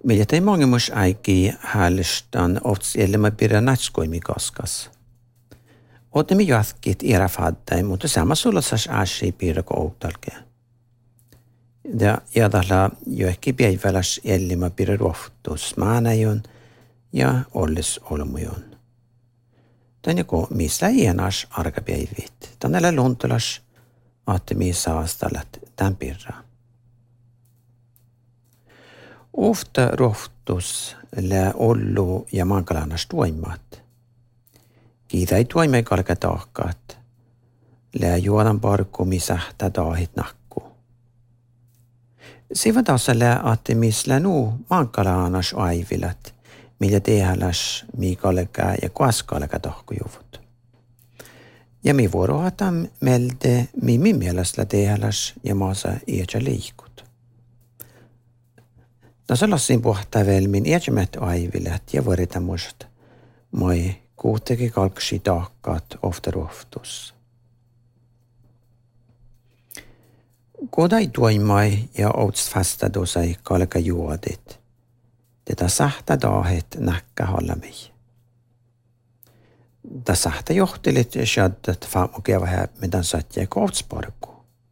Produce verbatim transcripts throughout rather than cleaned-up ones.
Meillä ei mange mus aiki häälestän ofts elämä pidä natskoimi kaskas. Otamme jatkit era faddai, mutta sama sullatsas aasi pidä kouttalkea. Ja jadalla joekki päiväläs elämä pidä rohtus maanajon ja ollis olmujon. Tän joko missä ienas arkapäivit. Tänällä luntulas ahtemi saastalat tämän pirraa. Ofta rohtus lää ollu ja mankalanas tuoimat. Kiitä ei tuoime kalka tahkaat. Lää juodan parkku misähtä taahit nakku. Sivan taas lää ahtemis lää nuu mankalanas aivilat, millä tehdäläs miikallega ja kuaskallega tahkujuvut. Ja mi vuorohatam melde mi min mielestä tehdäläs ja maasa iätsä liikut. Tässä lassin pohtaa vielä min iätsämät aivilat ja vuorita muista moi kuuttekin kalksi tahkaat ofta rohtus. Kodai tuoimai ja outs fasta dosai kalka juodit. Tätä sahta daahet näkkä hallami. Tätä sahta johtelit shaddat faamukeva här medan satja koutsparku.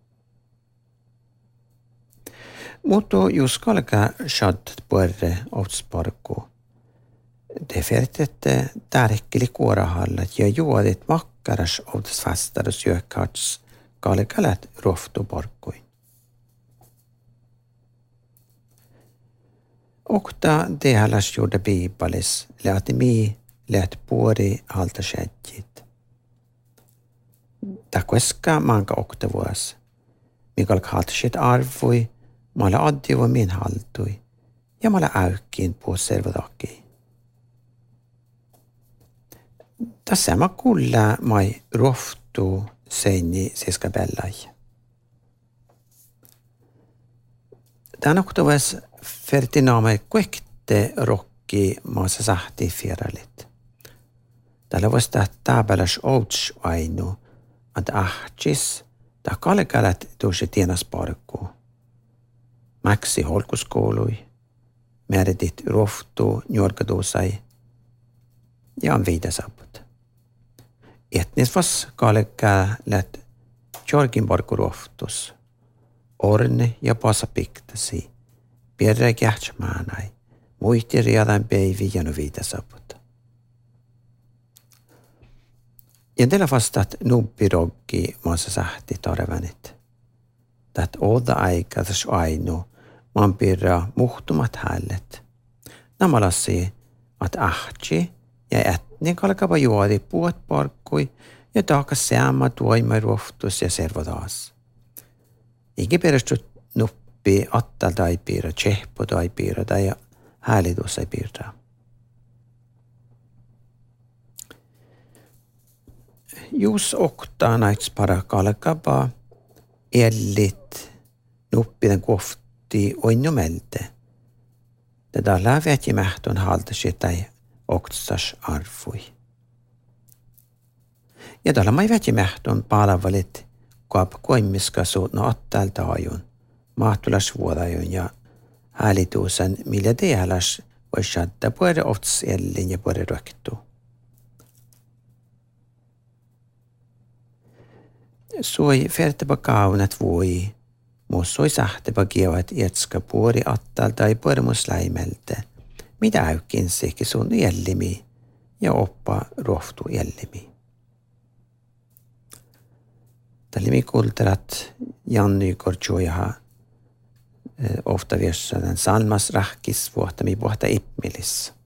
Mutta jos kalka shaddat puerre outsparku. Det färtette tärkkeli kuorahallat ja juodit makkaras outs fastaros jökats kalkalat rohtuparkkuin. Okta tehdäläs juurde piipalis, lähti mii läht puori halta shätjit. Takueska manka okta vuos. Mikalk halta shit arvui, mala addivu min haltui ja mala äykkiin puu servodakki. Tässä ma kulla mai rohtu seini seska bellai. Tän okta vuos Fertinaame kuekte rokki maassa sahti fieralit. Tällä voisi tehdä täpäläs outs ainu, että ahtis tai kalkalat tuosi tienas parkku. Mäksi holkuskoului, määritit rohtu njorkaduusai ja on viidasaput. Etnis vas kalkalat jorkin parkku rohtus, orne ja pasa piktasi. Pierre kähtsmäänäi, muisti riadan päivi ja no viitasaput. Ja tällä vastaat nuppiroggi maassa sähti tarvanit. Tät oda aikatas ainu, man pirra muhtumat hället. Namalassi, at ahtsi ja ätni kalkava juodi puot parkkui ja taakas säämä tuoima rohtus ja servodaas. Iki perustut nuppiroggi. Pi attal tai piirra, tsehpo tai piirra tai häälidus ei piirra. Jus okta näits para kalkaba ellit nuppiden kohti oinnumelte. Tätä läväti mähtön haltasi tai oktsas arvui. Ja tällä mai väti mähtön palavalit kuap koimiska suutna attal taajun. Mahtulas vuodajon ja häälituusen, millä tehdäläs voi shadda puhuta ofts ellin ja puhuta röktu. Soi färtäpä kaunat voi, muus soi sähtäpä kievat ietska puori attal tai puhumus läimeltä, mitä äykkin sekin sun ellimi ja oppa rohtu ellimi. Tällimi kulterat Janny Kortsuojaha ofta viersa den salmas rahkis vuohtami vuohta ipmilis.